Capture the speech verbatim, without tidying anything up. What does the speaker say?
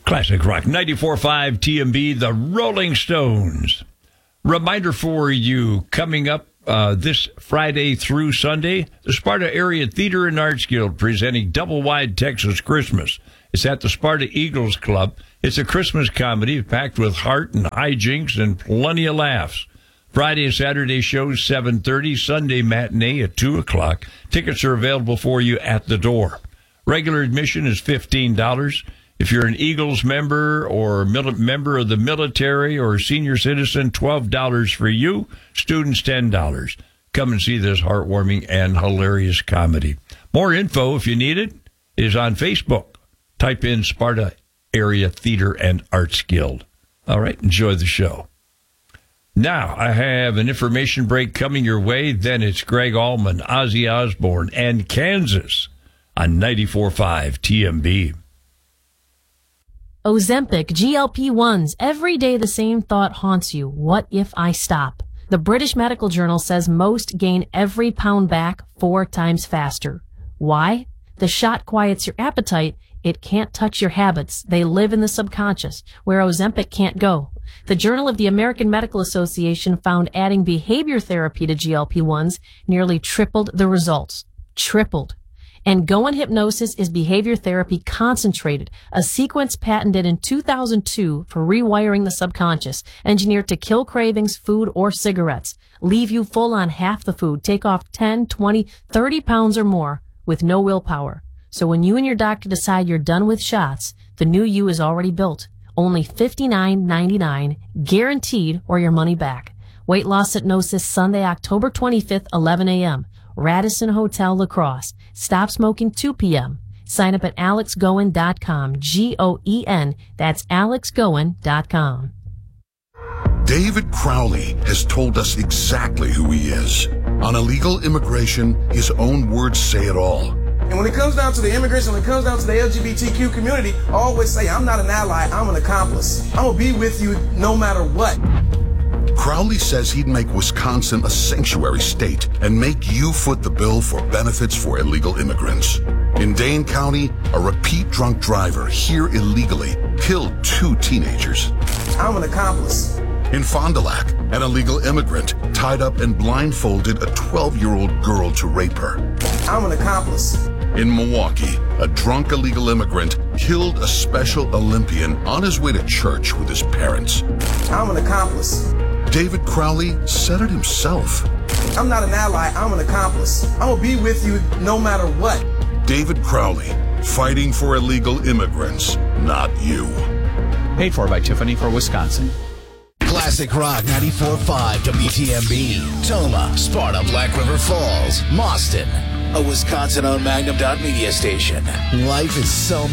Classic Rock ninety-four point five T M B, the Rolling Stones. Reminder for you, coming up uh, this Friday through Sunday, the Sparta Area Theater and Arts Guild presenting Double Wide Texas Christmas. It's at the Sparta Eagles Club. It's a Christmas comedy packed with heart and hijinks and plenty of laughs. Friday and Saturday shows seven thirty, Sunday matinee at two o'clock. Tickets are available for you at the door. Regular admission is fifteen dollars. If you're an Eagles member or mil- member of the military or senior citizen, twelve dollars for you. Students, ten dollars. Come and see this heartwarming and hilarious comedy. More info, if you need it, is on Facebook. Type in Sparta Area Theater and Arts Guild. All right, enjoy the show. Now, I have an information break coming your way. Then it's Greg Allman, Ozzy Osbourne, and Kansas on ninety-four point five T M B. Ozempic, G L P ones. Every day the same thought haunts you. What if I stop? The British Medical Journal says most gain every pound back four times faster. Why? The shot quiets your appetite. It can't touch your habits. They live in the subconscious, where Ozempic can't go. The Journal of the American Medical Association found adding behavior therapy to G L P ones nearly tripled the results. Tripled. And Goan Hypnosis is behavior therapy concentrated, a sequence patented in two thousand two for rewiring the subconscious, engineered to kill cravings, food, or cigarettes, leave you full on half the food, take off ten, twenty, thirty pounds or more with no willpower. So when you and your doctor decide you're done with shots, the new you is already built. Only fifty-nine ninety-nine, guaranteed, or your money back. Weight Loss Hypnosis, Sunday, October twenty-fifth, eleven a.m. Radisson Hotel, La Crosse. Stop smoking two p.m. Sign up at alex goen dot com. G O E N. That's alex goen dot com. David Crowley has told us exactly who he is. On illegal immigration, his own words say it all. And when it comes down to the immigration, when it comes down to the L G B T Q community, I always say, I'm not an ally, I'm an accomplice. I'm going to be with you no matter what. Crowley says he'd make Wisconsin a sanctuary state and make you foot the bill for benefits for illegal immigrants. In Dane County, a repeat drunk driver here illegally killed two teenagers. I'm an accomplice. In Fond du Lac, an illegal immigrant tied up and blindfolded a twelve-year-old girl to rape her. I'm an accomplice. In Milwaukee, a drunk illegal immigrant killed a Special Olympian on his way to church with his parents. I'm an accomplice. David Crowley said it himself. I'm not an ally, I'm an accomplice. I'm going to be with you no matter what. David Crowley, fighting for illegal immigrants, not you. Paid for by Tiffany for Wisconsin. Classic Rock ninety-four point five W T M B. Toma, Sparta, Black River Falls, Mauston. A Wisconsin-owned Magnum Dot Media station. Life is so